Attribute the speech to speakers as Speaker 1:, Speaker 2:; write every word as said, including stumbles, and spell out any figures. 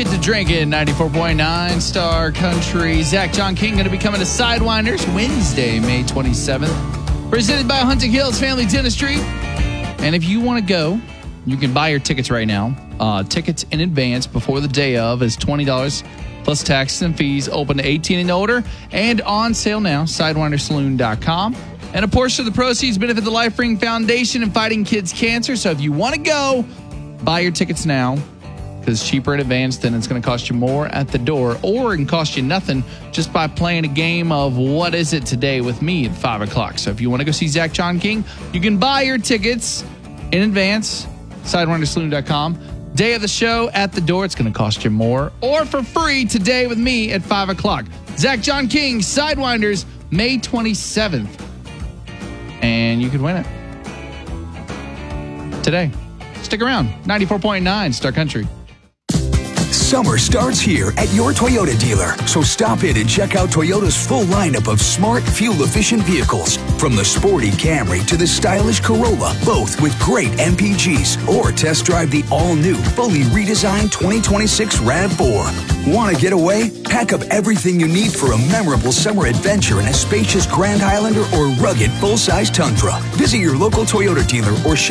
Speaker 1: Get to Drinking, ninety-four point nine Star Country. Zach John King going to be coming to Sidewinders Wednesday, May twenty-seventh. Presented by Hunting Hills Family Dentistry. And if you want to go, you can buy your tickets right now. Uh, tickets in advance before the day of is twenty dollars plus taxes and fees. Open to eighteen and older and on sale now. Sidewinder Saloon dot com. And a portion of the proceeds benefit the Life Ring Foundation and Fighting Kids Cancer. So if you want to go, buy your tickets now. Because it's cheaper in advance, then it's going to cost you more at the door. Or it can cost you nothing just by playing a game of What Is It Today with me at five o'clock. So if you want to go see Zach John King, you can buy your tickets in advance. Sidewinder Saloon dot com. Day of the show at the door, it's going to cost you more. Or for free today with me at five o'clock. Zach John King, Sidewinders, May twenty-seventh. And you could win it today. Stick around. ninety-four point nine Star Country.
Speaker 2: Summer starts here at your Toyota dealer, so stop in and check out Toyota's full lineup of smart, fuel-efficient vehicles. From the sporty Camry to the stylish Corolla, both with great M P Gs. Or test drive the all-new, fully redesigned twenty twenty-six RAV four. Want to get away? Pack up everything you need for a memorable summer adventure in a spacious Grand Highlander or rugged full-size Tundra. Visit your local Toyota dealer or shop